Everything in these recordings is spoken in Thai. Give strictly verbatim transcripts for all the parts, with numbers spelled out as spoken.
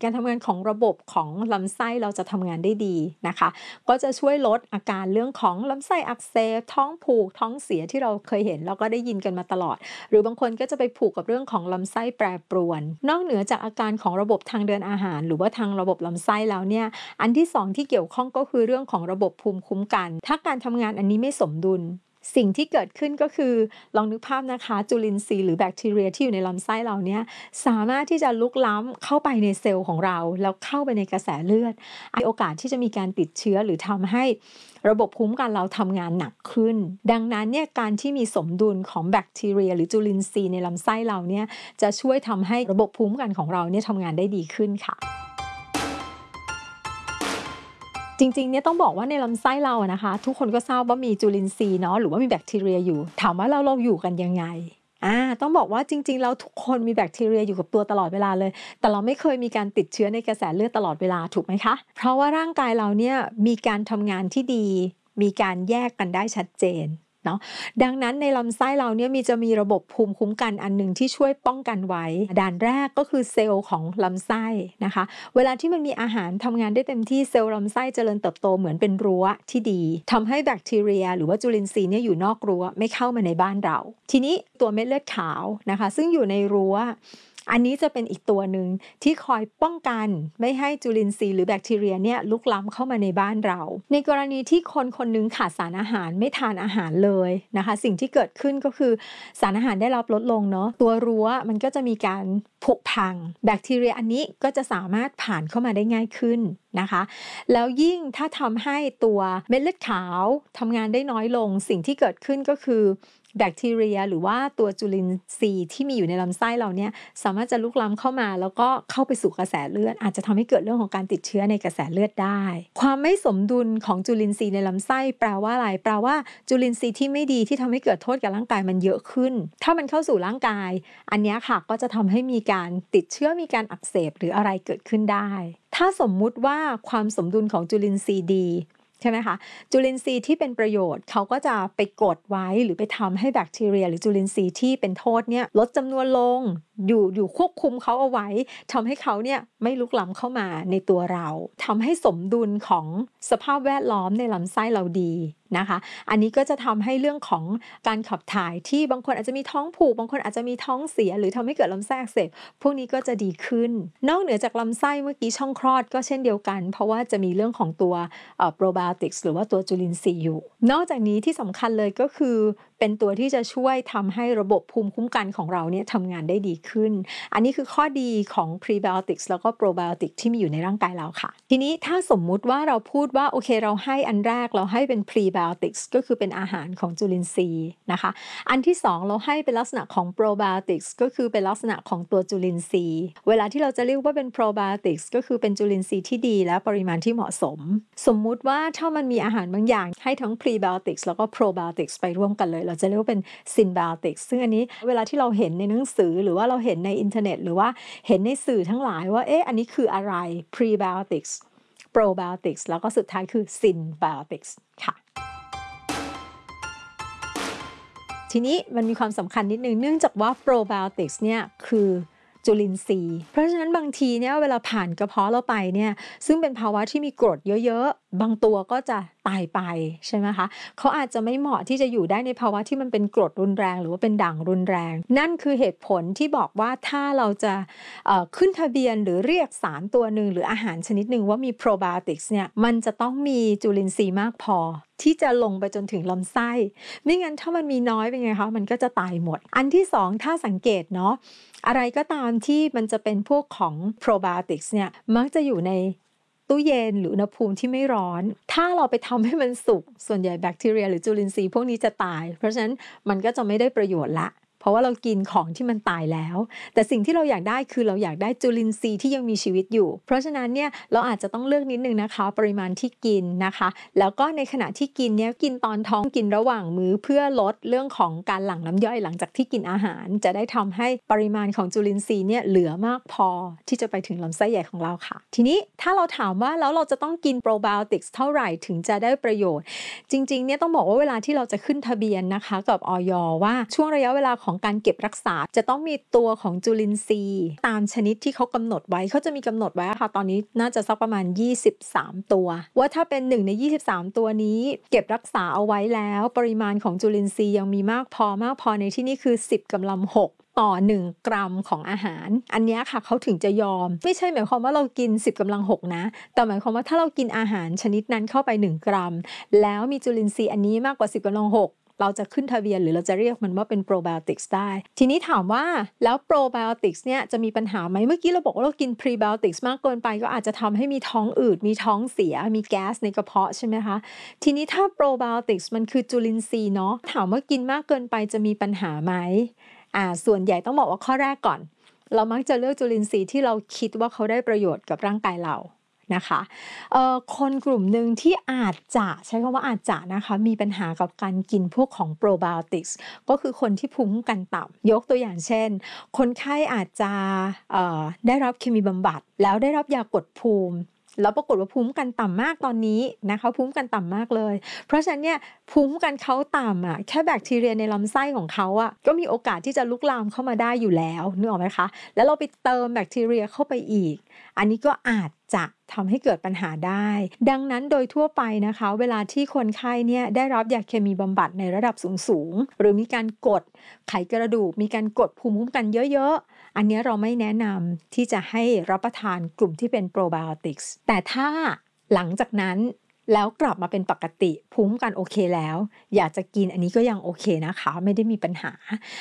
การทำงานของระบบของลำไส้เราจะทำงานได้ดีนะคะก็จะช่วยลดอาการเรื่องของลำไส้อักเสบท้องผูกท้องเสียที่เราเคยเห็นแล้วก็ได้ยินกันมาตลอดหรือบางคนก็จะไปผูกกับเรื่องของลำไส้แปรปรวนนอกเหนือจากอาการของระบบทางเดินอาหารหรือว่าทางระบบลำไส้แล้วเนี่ยอันที่สองที่เกี่ยวข้องก็คือเรื่องของระบบภูมิคุ้มกันถ้าการทำงานอันนี้ไม่สมดุลสิ่งที่เกิดขึ้นก็คือลองนึกภาพนะคะจุลินทรีย์หรือแบคทีเรียที่อยู่ในลำไส้เราเนี่ยสามารถที่จะลุกล้ำเข้าไปในเซลล์ของเราแล้วเข้าไปในกระแสเลือดมีโอกาสที่จะมีการติดเชื้อหรือทำให้ระบบภูมิคุ้มกันเราทำงานหนักขึ้นดังนั้นเนี่ยการที่มีสมดุลของแบคทีเรียหรือจุลินทรีย์ในลำไส้เราเนี่ยจะช่วยทำให้ระบบภูมิคุ้มกันของเราเนี่ยทำงานได้ดีขึ้นค่ะจริงๆเนี่ยต้องบอกว่าในลำไส้เราอะนะคะทุกคนก็ทราบว่ามีจุลินทรีย์เนาะหรือว่ามีแบคทีเรียอยู่ถามว่าเราเราอยู่กันยังไงอ่าต้องบอกว่าจริงๆแล้วทุกคนมีแบคทีเรียอยู่กับตัวตลอดเวลาเลยแต่เราไม่เคยมีการติดเชื้อในกระแสเลือดตลอดเวลาถูกไหมคะเพราะว่าร่างกายเราเนี่ยมีการทำงานที่ดีมีการแยกกันได้ชัดเจนเนาะดังนั้นในลำไส้เราเนี่ยมีจะมีระบบภูมิคุ้มกันอันหนึ่งที่ช่วยป้องกันไว้ด่านแรกก็คือเซลล์ของลำไส้นะคะเวลาที่มันมีอาหารทำงานได้เต็มที่เซลล์ลำไส้เจริญเติบโตเหมือนเป็นรั้วที่ดีทำให้แบคทีเรียหรือว่าจุลินทรีย์เนี่ยอยู่นอกรั้วไม่เข้ามาในบ้านเราทีนี้ตัวเม็ดเลือดขาวนะคะซึ่งอยู่ในรั้วอันนี้จะเป็นอีกตัวหนึ่งที่คอยป้องกันไม่ให้จุลินทรีย์หรือแบคทีเรียเนี่ยลุกล้ำเข้ามาในบ้านเราในกรณีที่คนคนนึงขาดสารอาหารไม่ทานอาหารเลยนะคะสิ่งที่เกิดขึ้นก็คือสารอาหารได้รับลดลงเนาะตัวรั้วมันก็จะมีการผุพังแบคทีเรียอันนี้ก็จะสามารถผ่านเข้ามาได้ง่ายขึ้นนะคะแล้วยิ่งถ้าทำให้ตัวเม็ดเลือดขาวทำงานได้น้อยลงสิ่งที่เกิดขึ้นก็คือแบคทีเรียหรือว่าตัวจุลินทรีย์ที่มีอยู่ในลำไส้เราเนี่ยสามารถจะลุกล้ำเข้ามาแล้วก็เข้าไปสู่กระแสเลือดอาจจะทำให้เกิดเรื่องของการติดเชื้อในกระแสเลือดได้ความไม่สมดุลของจุลินทรีย์ในลำไส้แปลว่าอะไรแปลว่าจุลินทรีย์ที่ไม่ดีที่ทำให้เกิดโทษกับร่างกายมันเยอะขึ้นถ้ามันเข้าสู่ร่างกายอันนี้ค่ะก็จะทำให้มีการติดเชื้อมีการอักเสบหรืออะไรเกิดขึ้นได้ถ้าสมมุติว่าความสมดุลของจุลินทรีย์ดีใช่ไหมคะจุลินทรีย์ที่เป็นประโยชน์เขาก็จะไปกดไว้หรือไปทำให้แบคทีเรียหรือจุลินทรีย์ที่เป็นโทษเนี่ยลดจำนวนลงอยู่อยู่ควบคุมเขาเอาไว้ทำให้เขาเนี่ยไม่ลุกล้ำเข้ามาในตัวเราทำให้สมดุลของสภาพแวดล้อมในลำไส้เราดีนะคะอันนี้ก็จะทำให้เรื่องของการขับถ่ายที่บางคนอาจจะมีท้องผูกบางคนอาจจะมีท้องเสียหรือทำให้เกิดลำไส้อักเสบพวกนี้ก็จะดีขึ้นนอกเหนือจากลำไส้เมื่อกี้ช่องคลอดก็เช่นเดียวกันเพราะว่าจะมีเรื่องของตัวเอ่อ probiotics หรือว่าตัวจุลินทรีย์อยู่นอกจากนี้ที่สำคัญเลยก็คือเป็นตัวที่จะช่วยทำให้ระบบภูมิคุ้มกันของเราเนี่ยทำงานได้ดีขึ้นอันนี้คือข้อดีของ prebiotics แล้วก็ probiotics ที่มีอยู่ในร่างกายเราค่ะทีนี้ถ้าสมมุติว่าเราพูดว่าโอเคเราให้อันแรกเราให้เป็น prebiotics ก็คือเป็นอาหารของจุลินทรีย์นะคะอันที่สองเราให้เป็นลักษณะของ probiotics ก็คือเป็นลักษณะของตัวจุลินทรีย์เวลาที่เราจะเรียกว่าเป็น probiotics ก็คือเป็นจุลินทรีย์ที่ดีและปริมาณที่เหมาะสมสมมุติว่าถ้ามันมีอาหารบางอย่างให้ทั้ง prebiotics แล้วก็ probiotics ไปร่วมกันเลยเราจะเรียกว่าเป็น synbiotics ซึ่งอันนี้เวลาที่เราเห็นในหนังสือหรือว่าเราเห็นในอินเทอร์เน็ตหรือว่าเห็นในสื่อทั้งหลายว่าเอ๊ะอันนี้คืออะไร prebiotics probiotics แล้วก็สุดท้ายคือ synbiotics ค่ะทีนี้มันมีความสำคัญนิดนึงเนื่องจากว่า probiotics เนี่ยคือจุลินทรีย์เพราะฉะนั้นบางทีเนี่ยเวลาผ่านกระเพาะเราไปเนี่ยซึ่งเป็นภาวะที่มีกรดเยอะๆบางตัวก็จะตายไปใช่ไหมคะเขาอาจจะไม่เหมาะที่จะอยู่ได้ในภาวะที่มันเป็นกรดรุนแรงหรือว่าเป็นด่างรุนแรงนั่นคือเหตุผลที่บอกว่าถ้าเราจะเอ่อขึ้นทะเบียนหรือเรียกสารตัวหนึ่งหรืออาหารชนิดหนึ่งว่ามี probiotics เนี่ยมันจะต้องมีจุลินทรีย์มากพอที่จะลงไปจนถึงลำไส้ไม่งั้นถ้ามันมีน้อยเป็นไงคะมันก็จะตายหมดอันที่สองถ้าสังเกตเนาะอะไรก็ตามที่มันจะเป็นพวกของ probiotics เนี่ยมักจะอยู่ในตู้เย็นหรืออุณหภูมิที่ไม่ร้อนถ้าเราไปทำให้มันสุกส่วนใหญ่แบคทีเรียหรือจุลินทรีย์พวกนี้จะตายเพราะฉะนั้นมันก็จะไม่ได้ประโยชน์ละเพราะว่าเรากินของที่มันตายแล้วแต่สิ่งที่เราอยากได้คือเราอยากได้จุลินทรีย์ที่ยังมีชีวิตอยู่เพราะฉะนั้นเนี่ยเราอาจจะต้องเลือกนิดนึงนะคะปริมาณที่กินนะคะแล้วก็ในขณะที่กินเนี่ยกินตอนท้องกินระหว่างมื้อเพื่อลดเรื่องของการหลั่งน้ำย่อยหลังจากที่กินอาหารจะได้ทำให้ปริมาณของจุลินทรีย์เนี่ยเหลือมากพอที่จะไปถึงลำไส้ใหญ่ของเราค่ะทีนี้ถ้าเราถามว่าแล้วเราจะต้องกินโปรไบโอติกส์เท่าไหร่ถึงจะได้ประโยชน์จริงๆเนี่ยต้องบอกว่าเวลาที่เราจะขึ้นทะเบียนนะคะกับอย.ว่าช่วงระยะเวลาของของการเก็บรักษาจะต้องมีตัวของจุลินทรีย์ตามชนิดที่เขากำหนดไว้เขาจะมีกำหนดไว้ค่ะตอนนี้น่าจะสักประมาณยี่สิบสามตัวว่าถ้าเป็นหนึ่งในยี่สิบสามตัวนี้เก็บรักษาเอาไว้แล้วปริมาณของจุลินทรีย์ยังมีมากพอมากพอในที่นี้คือสิบกำลังหกต่อหนึ่งกรัมของอาหารอันนี้ค่ะเขาถึงจะยอมไม่ใช่หมายความว่าเรากินสิบกำลังหกนะแต่หมายความว่าถ้าเรากินอาหารชนิดนั้นเข้าไปหนึ่งกรัมแล้วมีจุลินทรีย์อันนี้มากกว่าสิบกำลังหกเราจะขึ้นทะเบียนหรือเราจะเรียกมันว่าเป็นโปรไบโอติกส์ได้ทีนี้ถามว่าแล้วโปรไบโอติกส์เนี่ยจะมีปัญหาไหมเมื่อกี้เราบอกว่าเรากินพรีไบโอติกส์มากเกินไปก็อาจจะทำให้มีท้องอืดมีท้องเสียมีแก๊สในกระเพาะใช่ไหมคะทีนี้ถ้าโปรไบโอติกส์มันคือจุลินทรีย์เนาะถามว่ากินมากเกินไปจะมีปัญหาไหมอ่าส่วนใหญ่ต้องบอกว่าข้อแรกก่อนเรามักจะเลือกจุลินทรีย์ที่เราคิดว่าเขาได้ประโยชน์กับร่างกายเรานะคะเอ่อคนกลุ่มหนึ่งที่อาจจะใช้คำว่าอาจจะนะคะมีปัญหากับการกินพวกของโปรไบโอติกส์ก็คือคนที่ภูมิคุ้มกันต่ำยกตัวอย่างเช่นคนไข้อาจจะเอ่อได้รับเคมีบำบัดแล้วได้รับยากดภูมิแล้วปรากฏว่าภูมิคุ้มกันต่ำมากตอนนี้นะคะภูมิคุ้มกันต่ำมากเลยเพราะฉะนั้นเนี่ยภูมิคุ้มกันเขาต่ำอ่ะแค่แบคทีเรียในลำไส้ของเขาอ่ะก็มีโอกาสที่จะลุกลามเข้ามาได้อยู่แล้วนึกออกไหมคะแล้วเราไปเติมแบคทีเรียเข้าไปอีกอันนี้ก็อาจจะทำให้เกิดปัญหาได้ดังนั้นโดยทั่วไปนะคะเวลาที่คนไข้เนี่ยได้รับยาเคมีบำบัดในระดับสูงๆหรือมีการกดไขกระดูกมีการกดภูมิคุ้มกันเยอะๆอันนี้เราไม่แนะนำที่จะให้รับประทานกลุ่มที่เป็นโปรไบโอติกส์แต่ถ้าหลังจากนั้นแล้วกลับมาเป็นปกติภูมิคุ้มกันโอเคแล้วอยากจะกินอันนี้ก็ยังโอเคนะคะไม่ได้มีปัญหา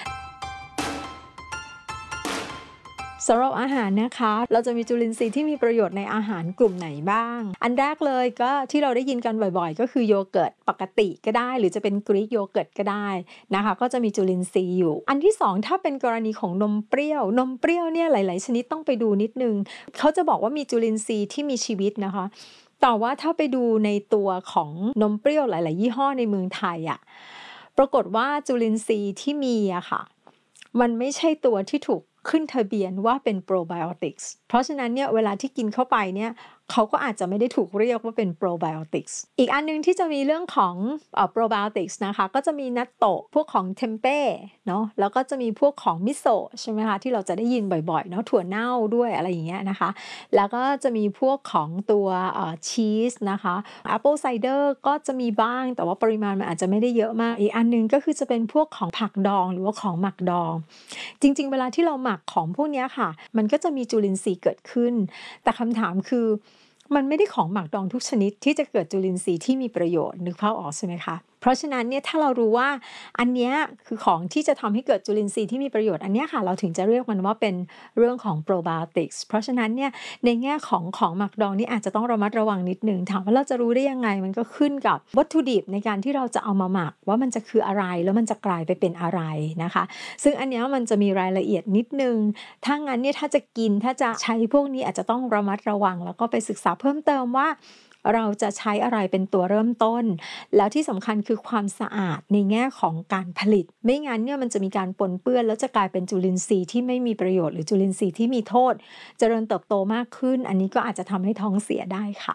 สำหรับอาหารนะคะเราจะมีจุลินทรีย์ที่มีประโยชน์ในอาหารกลุ่มไหนบ้างอันแรกเลยก็ที่เราได้ยินกันบ่อยๆก็คือโยเกิร์ตปกติก็ได้หรือจะเป็นกรีกโยเกิร์ตก็ได้นะคะก็จะมีจุลินทรีย์อยู่อันที่สองถ้าเป็นกรณีของนมเปรี้ยวนมเปรี้ยวเนี่ยหลายๆชนิดต้องไปดูนิดนึงเขาจะบอกว่ามีจุลินทรีย์ที่มีชีวิตนะคะแต่ว่าถ้าไปดูในตัวของนมเปรี้ยวหลายๆยี่ห้อในเมืองไทยอ่ะปรากฏว่าจุลินทรีย์ที่มีอะค่ะมันไม่ใช่ตัวที่ถูกขึ้นทะเบียนว่าเป็นโปรไบโอติกส์เพราะฉะนั้นเนี่ยเวลาที่กินเข้าไปเนี่ยเขาก็อาจจะไม่ได้ถูกเรียกว่าเป็นโปรไบโอติกส์อีกอันนึงที่จะมีเรื่องของเอ่อโปรไบโอติกส์นะคะก็จะมีนัตโตะพวกของเทมเป้เนาะแล้วก็จะมีพวกของมิโซะใช่ไหมคะที่เราจะได้ยินบ่อยๆเนาะถั่วเน่าด้วยอะไรอย่างเงี้ยนะคะแล้วก็จะมีพวกของตัวเอ่อชีสนะคะแอปเปิลไซเดอร์ก็จะมีบ้างแต่ว่าปริมาณมันอาจจะไม่ได้เยอะมากอีกอันนึงก็คือจะเป็นพวกของผักดองหรือว่าของหมักดองจริงๆเวลาที่เราหมักของพวกนี้ค่ะมันก็จะมีจุลินทรีย์เกิดขึ้นแต่คำถามคือมันไม่ได้ของหมักดองทุกชนิดที่จะเกิดจุลินทรีย์ที่มีประโยชน์นึกภาพออกใช่ไหมคะเพราะฉะนั้นเนี่ยถ้าเรารู้ว่าอันเนี้ยคือของที่จะทำให้เกิดจุลินทรีย์ที่มีประโยชน์อันเนี้ยค่ะเราถึงจะเรียกมันว่าเป็นเรื่องของโปรไบโอติกส์เพราะฉะนั้นเนี่ยในแง่ของของหมักดองนี่อาจจะต้องระมัดระวังนิดนึงถามว่าเราจะรู้ได้ยังไงมันก็ขึ้นกับวัตถุดิบในการที่เราจะเอามาหมักว่ามันจะคืออะไรแล้วมันจะกลายไปเป็นอะไรนะคะซึ่งอันเนี้ยมันจะมีรายละเอียดนิดนึงถ้างั้นเนี่ยถ้าจะกินถ้าจะใช้พวกนี้อาจจะต้องระมัดระวังแล้วก็ไปศึกษาเพิ่มเติมว่าเราจะใช้อะไรเป็นตัวเริ่มต้นแล้วที่สำคัญคือความสะอาดในแง่ของการผลิตไม่งั้นเนี่ยมันจะมีการปนเปื้อนแล้วจะกลายเป็นจุลินทรีย์ที่ไม่มีประโยชน์หรือจุลินทรีย์ที่มีโทษเจริญเติบโตมากขึ้นอันนี้ก็อาจจะทำให้ท้องเสียได้ค่ะ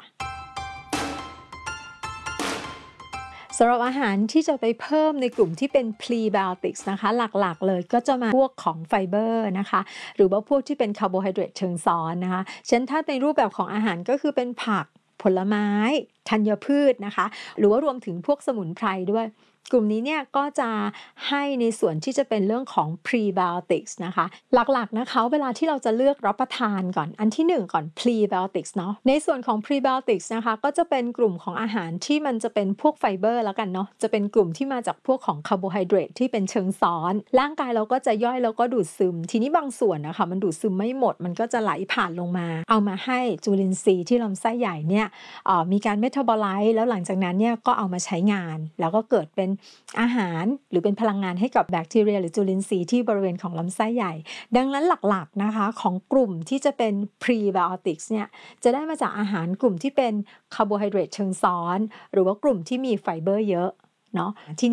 สำหรับอาหารที่จะไปเพิ่มในกลุ่มที่เป็น prebiotics นะคะหลักๆเลยก็จะมาพวกของไฟเบอร์นะคะหรือว่าพวกที่เป็นคาร์โบไฮเดรตเชิงซ้อนนะคะเช่นถ้าในรูปแบบของอาหารก็คือเป็นผักผลไม้ธัญพืชนะคะหรือว่ารวมถึงพวกสมุนไพรด้วยกลุ่มนี้เนี่ยก็จะให้ในส่วนที่จะเป็นเรื่องของ prebiotics นะคะหลักๆนะคะเวลาที่เราจะเลือกรับประทานก่อนอันที่หนึ่งก่อน prebiotics เนาะในส่วนของ prebiotics นะคะก็จะเป็นกลุ่มของอาหารที่มันจะเป็นพวกไฟเบอร์แล้วกันเนาะจะเป็นกลุ่มที่มาจากพวกของคาร์โบไฮเดรตที่เป็นเชิงซ้อนร่างกายเราก็จะย่อยแล้วก็ดูดซึมทีนี้บางส่วนนะคะมันดูดซึมไม่หมดมันก็จะไหลผ่านลงมาเอามาให้จุลินทรีย์ที่ลำไส้ใหญ่เนี่ยมีการเมตาบอไลซ์แล้วหลังจากนั้นเนี่ยก็เอามาใช้งานแล้วก็เกิดเป็นอาหารหรือเป็นพลังงานให้กับแบคทีเรียหรือจุลินทรีย์ที่บริเวณของลำไส้ใหญ่ดังนั้นหลักๆนะคะของกลุ่มที่จะเป็น prebiotics เนี่ยจะได้มาจากอาหารกลุ่มที่เป็นคาร์โบไฮเดรตเชิงซ้อนหรือว่ากลุ่มที่มีไฟเบอร์เยอะเนาะทีนี้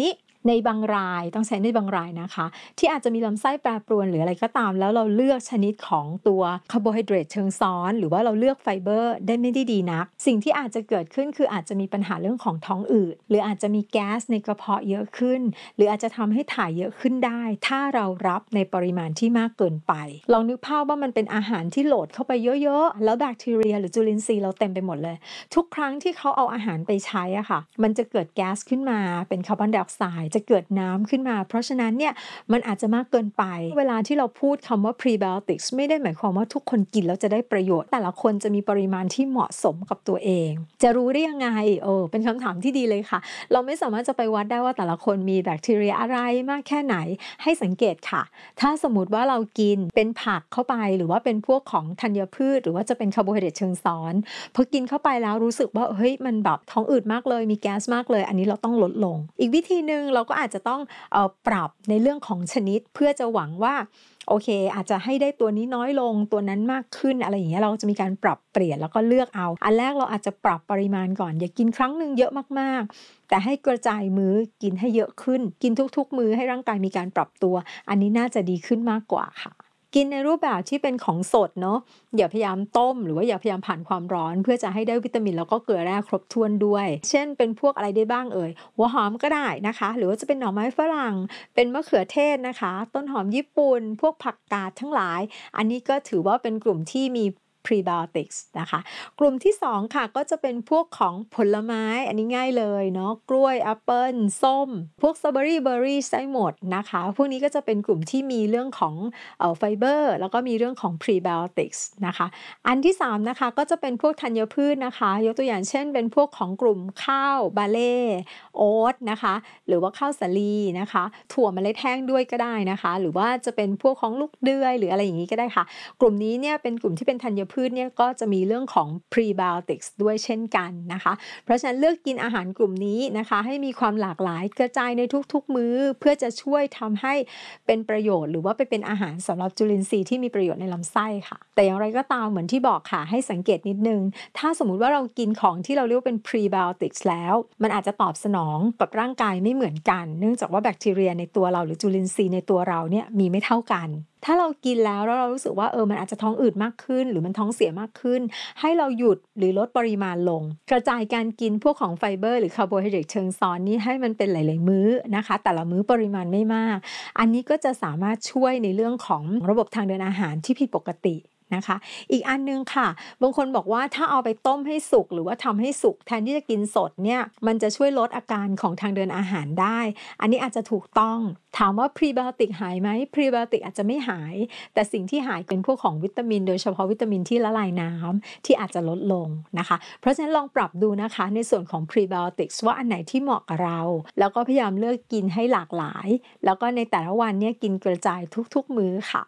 ในบางรายต้องใช้ในบางรายนะคะที่อาจจะมีลำไส้แปรปรวนหรืออะไรก็ตามแล้วเราเลือกชนิดของตัวคาร์โบไฮเดรตเชิงซ้อนหรือว่าเราเลือกไฟเบอร์ได้ไม่ได้ดีนักสิ่งที่อาจจะเกิดขึ้นคืออาจจะมีปัญหาเรื่องของท้องอืดหรืออาจจะมีแก๊สในกระเพาะเยอะขึ้นหรืออาจจะทำให้ถ่ายเยอะขึ้นได้ถ้าเรารับในปริมาณที่มากเกินไปลองนึกภาพว่ามันเป็นอาหารที่โหลดเข้าไปเยอะๆแล้วแบคทีเรียหรือจุลินทรีย์เราเต็มไปหมดเลยทุกครั้งที่เขาเอาอาหารไปใช้อะค่ะมันจะเกิดแก๊สขึ้นมาเป็นคาร์บอนไดออกไซด์จะเกิดน้ำขึ้นมาเพราะฉะนั้นเนี่ยมันอาจจะมากเกินไปเวลาที่เราพูดคำว่า prebiotics ไม่ได้หมายความว่าทุกคนกินแล้วจะได้ประโยชน์แต่ละคนจะมีปริมาณที่เหมาะสมกับตัวเองจะรู้ได้ยังไงเออเป็นคำถามที่ดีเลยค่ะเราไม่สามารถจะไปวัดได้ว่าแต่ละคนมีแบคทีเรียอะไรมากแค่ไหนให้สังเกตค่ะถ้าสมมติว่าเรากินเป็นผักเข้าไปหรือว่าเป็นพวกของธัญพืชหรือว่าจะเป็นคาร์โบไฮเดรตเชิงซ้อนพอกินเข้าไปแล้วรู้สึกว่าเฮ้ยมันแบบท้องอืดมากเลยมีแก๊สมากเลยอันนี้เราต้องลดลงอีกวิธีนึงเราก็อาจจะต้องเอ่อปรับในเรื่องของชนิดเพื่อจะหวังว่าโอเคอาจจะให้ได้ตัวนี้น้อยลงตัวนั้นมากขึ้นอะไรอย่างเงี้ยเราจะมีการปรับเปลี่ยนแล้วก็เลือกเอาอันแรกเราอาจจะปรับปริมาณก่อนอย่ากินครั้งนึงเยอะมากๆแต่ให้กระจายมื้อกินให้เยอะขึ้นกินทุกๆมื้อให้ร่างกายมีการปรับตัวอันนี้น่าจะดีขึ้นมากกว่าค่ะกินในรูปแบบที่เป็นของสดเนาะอย่าพยายามต้มหรือว่าอย่าพยายามผ่านความร้อนเพื่อจะให้ได้วิตามินแล้วก็เกลือแร่ครบถ้วนด้วยเช่นเป็นพวกอะไรได้บ้างเอ่ยหัวหอมก็ได้นะคะหรือว่าจะเป็นหน่อไม้ฝรั่งเป็นมะเขือเทศนะคะต้นหอมญี่ปุ่นพวกผักกาดทั้งหลายอันนี้ก็ถือว่าเป็นกลุ่มที่มีprebiotics นะคะกลุ่มที่สองค่ะก็จะเป็นพวกของผลไม้อันนี้ง่ายเลยเนาะกล้วยแอปเปิลส้มพวกสตรอเบอรี่เบอร์รี่ได้หมดนะคะพวกนี้ก็จะเป็นกลุ่มที่มีเรื่องของเอ่อไฟเบอร์แล้วก็มีเรื่องของ prebiotics นะคะอันที่สามนะคะก็จะเป็นพวกธัญพืชนะคะยกตัวอย่างเช่นเป็นพวกของกลุ่มข้าวบาเล่โอ๊ตนะคะหรือว่าข้าวสาลีนะคะถั่วเมล็ดแห้งด้วยก็ได้นะคะหรือว่าจะเป็นพวกของลูกเดือยหรืออะไรอย่างนี้ก็ได้ค่ะกลุ่มนี้เนี่ยเป็นกลุ่มที่เป็นธัญพืชเนี่ยก็จะมีเรื่องของ prebiotics ด้วยเช่นกันนะคะเพราะฉะนั้นเลือกกินอาหารกลุ่มนี้นะคะให้มีความหลากหลายกระจายในทุกๆมื้อเพื่อจะช่วยทำให้เป็นประโยชน์หรือว่าไปเป็นอาหารสำหรับจุลินทรีย์ที่มีประโยชน์ในลำไส้ค่ะแต่อย่างไรก็ตามเหมือนที่บอกค่ะให้สังเกตนิดนึงถ้าสมมุติว่าเรากินของที่เราเรียกว่าเป็น prebiotics แล้วมันอาจจะตอบสนองกับร่างกายไม่เหมือนกันเนื่องจากว่าแบคทีเรียในตัวเราหรือจุลินทรีย์ในตัวเราเนี่ยมีไม่เท่ากันถ้าเรากินแล้วแล้วเรารู้สึกว่าเออมันอาจจะท้องอืดมากขึ้นหรือมันท้องเสียมากขึ้นให้เราหยุดหรือลดปริมาณลงกระจายการกินพวกของไฟเบอร์หรือคาร์โบไฮเดรตเชิงซ้อนนี้ให้มันเป็นหลายๆมื้อนะคะแต่ละมื้อปริมาณไม่มากอันนี้ก็จะสามารถช่วยในเรื่องของระบบทางเดินอาหารที่ผิดปกตินะคะอีกอันนึงค่ะบางคนบอกว่าถ้าเอาไปต้มให้สุกหรือว่าทำให้สุกแทนที่จะกินสดเนี่ยมันจะช่วยลดอาการของทางเดินอาหารได้อันนี้อาจจะถูกต้องถามว่าพรีไบโอติกหายไหมพรีไบโอติกอาจจะไม่หายแต่สิ่งที่หายเป็นพวกของวิตามินโดยเฉพาะวิตามินที่ละลายน้ำที่อาจจะลดลงนะคะเพราะฉะนั้นลองปรับดูนะคะในส่วนของพรีไบโอติกว่าอันไหนที่เหมาะกับเราแล้วก็พยายามเลือกกินให้หลากหลายแล้วก็ในแต่ละวันเนี่ยกินกระจายทุกๆมื้อค่ะ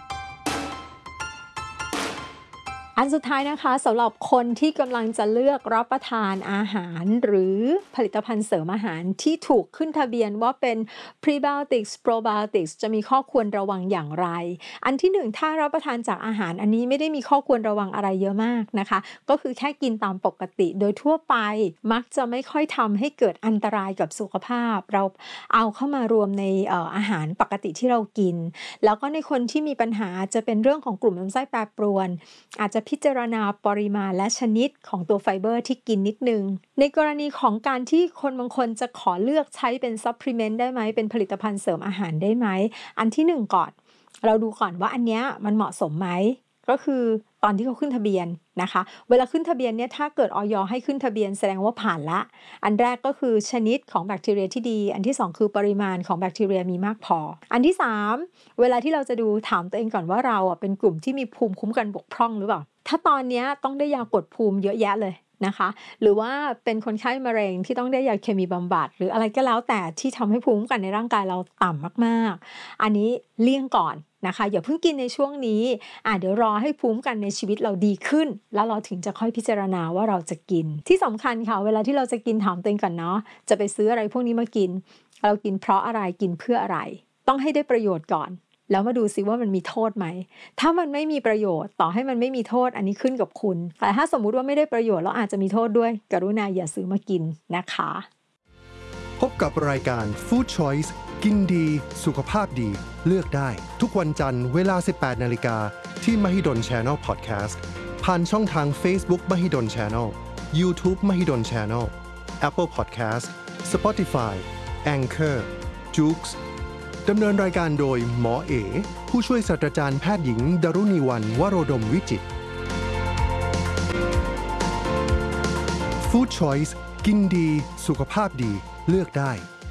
อันสุดท้ายนะคะสำหรับคนที่กำลังจะเลือกรับประทานอาหารหรือผลิตภัณฑ์เสริมอาหารที่ถูกขึ้นทะเบียนว่าเป็น prebiotics probiotics จะมีข้อควรระวังอย่างไรอันที่หนึ่งถ้ารับประทานจากอาหารอันนี้ไม่ได้มีข้อควรระวังอะไรเยอะมากนะคะก็คือแค่กินตามปกติโดยทั่วไปมักจะไม่ค่อยทำให้เกิดอันตรายกับสุขภาพเราเอาเข้ามารวมในเอ่ออาหารปกติที่เรากินแล้วก็ในคนที่มีปัญหาจะเป็นเรื่องของกลุ่มลำไส้แปรปรวนอาจจะพิจารณาปริมาณและชนิดของตัวไฟเบอร์ที่กินนิดนึงในกรณีของการที่คนบางคนจะขอเลือกใช้เป็นซัพพลีเมนต์ได้ไหมเป็นผลิตภัณฑ์เสริมอาหารได้ไหมอันที่หนึ่งก่อนเราดูก่อนว่าอันเนี้ยมันเหมาะสมไหมก็คือตอนที่เขาขึ้นทะเบียนนะคะเวลาขึ้นทะเบียนเนี่ยถ้าเกิดอย.ให้ขึ้นทะเบียนแสดงว่าผ่านละอันแรกก็คือชนิดของแบคทีเรียที่ดีอันที่สองคือปริมาณของแบคทีเรียมีมากพออันที่สามเวลาที่เราจะดูถามตัวเองก่อนว่าเราอ่ะเป็นกลุ่มที่มีภูมิคุ้มกันบกพร่องหรือเปล่าถ้าตอนนี้ต้องได้ยากดภูมิเยอะแยะเลยนะคะหรือว่าเป็นคนไข้มะเร็งที่ต้องได้ยาเคมีบำบัดหรืออะไรก็แล้วแต่ที่ทำให้ภูมิคุ้มกันในร่างกายเราต่ำมากๆอันนี้เลี่ยงก่อนนะคะอย่าเพิ่งกินในช่วงนี้อ่ะเดี๋ยวรอให้ภูมิคุ้มกันในชีวิตเราดีขึ้นแล้วเราถึงจะค่อยพิจารณาว่าเราจะกินที่สำคัญค่ะเวลาที่เราจะกินถามตัวเองก่อนเนาะจะไปซื้ออะไรพวกนี้มากินเรากินเพราะอะไรกินเพื่ออะไรต้องให้ได้ประโยชน์ก่อนแล้วมาดูซิว่ามันมีโทษไหมถ้ามันไม่มีประโยชน์ต่อให้มันไม่มีโทษอันนี้ขึ้นกับคุณแต่ถ้าสมมุติว่าไม่ได้ประโยชน์แล้วอาจจะมีโทษด้วยกรุณาอย่าซื้อมากินนะคะพบกับรายการ Food Choice กินดีสุขภาพดีเลือกได้ทุกวันจันทร์เวลา สิบแปดนาฬิกา ที่ Mahidol Channel Podcast ผ่านช่องทาง Facebook Mahidol Channel YouTube Mahidol Channel Apple Podcast Spotify Anchor Joox ดำเนินรายการโดยหมอเอผู้ช่วยศาสตราจารย์แพทย์หญิงดรุณีวรรณวโรดมวิจิตร Food Choice กินดีสุขภาพดีเลือกได้